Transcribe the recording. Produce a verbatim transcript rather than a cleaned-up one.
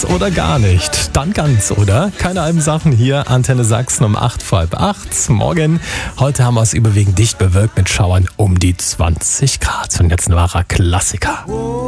oder gar nicht? Dann ganz, oder? Keine halben Sachen hier. Antenne Sachsen um acht vor halb acht. Morgen. Heute haben wir es überwiegend dicht bewölkt mit Schauern um die zwanzig Grad. Und jetzt ein wahrer Klassiker.